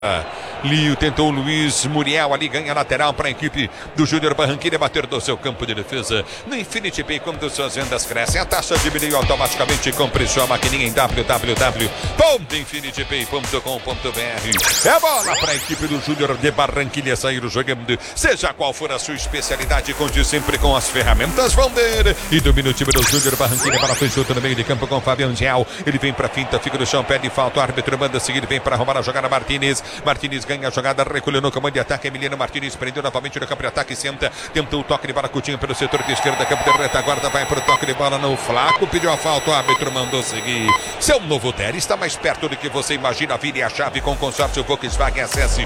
Lio tentou o Luiz Muriel ali, ganha lateral para a equipe do Júnior Barranquilla bater do seu campo de defesa. No Infinity Pay, quando suas vendas crescem, a taxa diminui automaticamente. Compre sua maquininha em www.infinitipay.com.br. É bola para a equipe do Júnior de Barranquilla sair jogando. Seja qual for a sua especialidade, conte sempre com as ferramentas Valder. E domina o time do Júnior Barranquilla para frente no meio de campo com Fabian Gial. Ele vem para finta, fica no chão, pede falta. O árbitro manda seguir, vem para arrumar a jogada Martínez. Martínez ganha a jogada, recolheu no comando de ataque. Emiliano Martínez prendeu novamente no campo de ataque, senta, tentou o toque de bola, Coutinho pelo setor de esquerda, campo de retaguarda, vai para o toque de bola no Flaco, pediu a falta, o árbitro mandou seguir. Seu novo Ter está mais perto do que você imagina. Vire a chave com consórcio Volkswagen. Acesse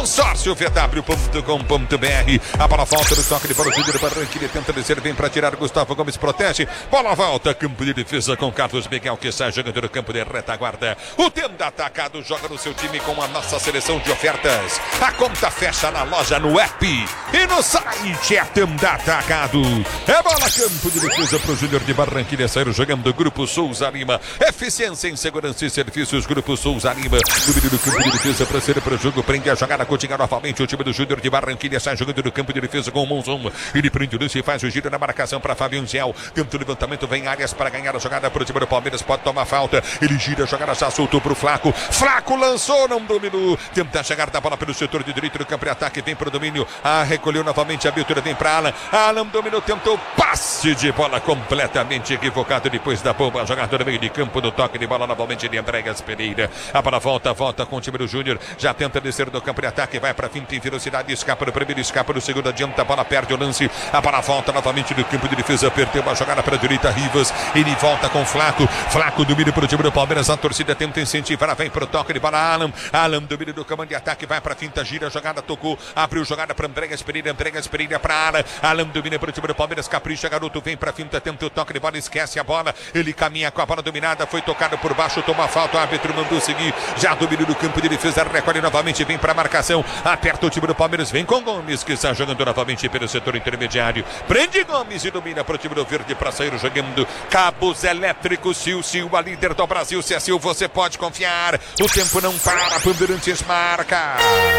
consórciovw.com.br. A bola volta no toque de bola, o Júnior Barranquilla tenta descer, vem para tirar, Gustavo Gomes protege, bola volta, campo de defesa com Carlos Miguel que sai jogando no campo de retaguarda. O Tenda Atacado joga no seu time com a nossa seleção de ofertas. A conta fecha na loja, no app e no site. É Tenda Atacado. É bola, campo de defesa para o Júnior de Barranquilla sair jogando. Grupo Souza Lima, eficiência em segurança e serviços. Grupo Souza Lima, domínio do campo de defesa para ser para o jogo, prende a jogada, Coutinho novamente. O time do Júnior de Barranquilla sai jogando no campo de defesa com o Monzon. Ele prende o lance e faz o giro na marcação para Fabian Giel. Tenta o levantamento, vem Arias para ganhar a jogada para o time do Palmeiras, pode tomar falta. Ele gira a jogada, já soltou para o Flaco. Flaco lançou, não dominou. Tenta chegar da bola pelo setor de direito do campo de ataque, vem para o domínio. Recolheu novamente a abertura, vem para Alan. Alan dominou, tentou passe de bola completamente equivocado depois da bomba. Jogador no meio de campo, no toque de bola novamente de Andréas Pereira. A bola volta com o time do Júnior. Já tenta descer do campo de ataque, vai para finta em velocidade, escapa no primeiro, escapa no segundo, adianta a bola, perde o lance. A bola volta novamente do campo de defesa, perdeu a jogada para a direita, Rivas. Ele volta com Flaco. Flaco domina para o time do Palmeiras. A torcida tenta incentivar, vem para o toque de bola. Alan domina do comando de ataque, vai para a finta, gira a jogada, tocou, abriu jogada para Andréas Pereira para Alan. Alan domina para o time do Palmeiras, capricha, garoto, vem para a finta, tenta o toque de bola, esquece a bola. Ele caminha com a bola dominada, foi tocado por baixo, toma falta, o árbitro mandou seguir. Já domina do campo de defesa, recolhe novamente, vem para a marcação, aperta o time do Palmeiras, vem com Gomes, que está jogando novamente pelo setor intermediário. Prende Gomes e domina para o time do Verde para sair jogando. Cabos elétricos, Sil, a líder do Brasil. Se é Sil, você pode confiar. O tempo não para, Bandeirantes marca.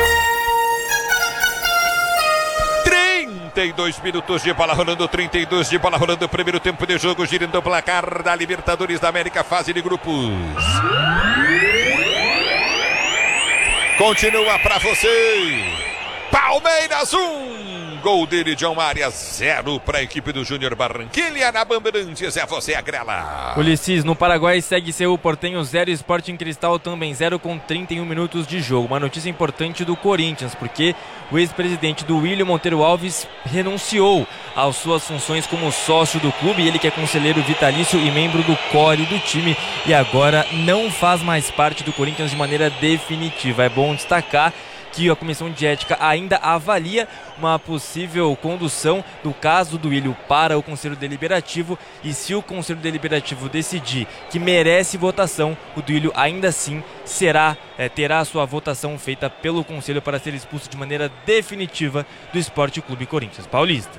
32 minutos de bola rolando, 32 de bola rolando, primeiro tempo de jogo, girando o placar da Libertadores da América, fase de grupos. Continua pra você. Palmeiras 1, gol dele, John Arias, 0 para a equipe do Júnior Barranquilla. Na Bandeirantes é você, Agrela. Ulisses, no Paraguai segue Cerro Porteño 0, Sporting Cristal também 0 com 31 minutos de jogo. Uma notícia importante do Corinthians, porque o ex-presidente do William Monteiro Alves renunciou às suas funções como sócio do clube. Ele que é conselheiro vitalício e membro do core do time e agora não faz mais parte do Corinthians de maneira definitiva. É bom destacar que a Comissão de Ética ainda avalia uma possível condução do caso do William para o Conselho Deliberativo, e se o Conselho Deliberativo decidir que merece votação, o Duílio ainda assim terá a sua votação feita pelo Conselho para ser expulso de maneira definitiva do Esporte Clube Corinthians Paulista.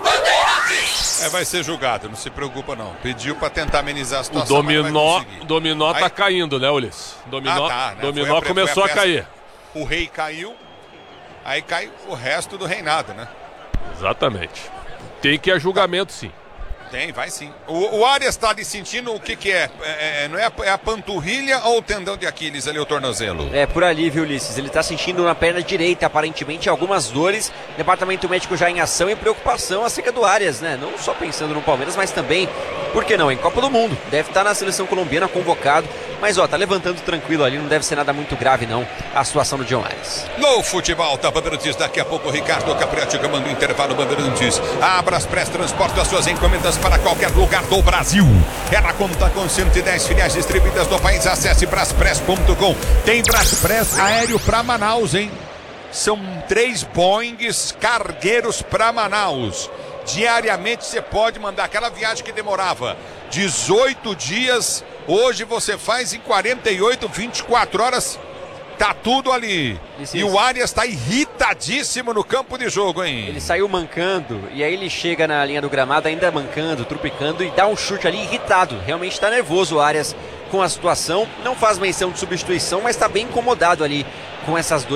Vai ser julgado, não se preocupa não. Pediu para tentar amenizar a situação. O dominó tá caindo, né, Ulisses? Dominó começou a cair. O rei caiu, aí cai o resto do reinado, né? Exatamente. Tem que ir a julgamento, sim. Tem, vai sim. O Arias está ali sentindo o que é? Não é a panturrilha ou o tendão de Aquiles ali, o tornozelo? É por ali, viu, Ulisses? Ele está sentindo na perna direita, aparentemente, algumas dores. Departamento médico já em ação e preocupação acerca do Arias, né? Não só pensando no Palmeiras, mas também, por que não, em Copa do Mundo. Deve estar na seleção colombiana convocado, mas tá levantando tranquilo ali, não deve ser nada muito grave não, a situação do John Arias. No futebol, tá Bandeirantes, daqui a pouco o Ricardo Capriotti comanda o intervalo Bandeirantes. A Braspress transporta as suas encomendas para qualquer lugar do Brasil. Ela conta com 110 filiais distribuídas no país. Acesse braspress.com. Tem Braspress aéreo para Manaus, hein? São 3 Boeings cargueiros para Manaus. Diariamente você pode mandar aquela viagem que demorava 18 dias. Hoje você faz em 48, 24 horas. Tá tudo ali. Isso. E o Arias tá irritadíssimo no campo de jogo, hein? Ele saiu mancando e aí ele chega na linha do gramado ainda mancando, trupicando e dá um chute ali irritado. Realmente tá nervoso o Arias com a situação. Não faz menção de substituição, mas está bem incomodado ali com essas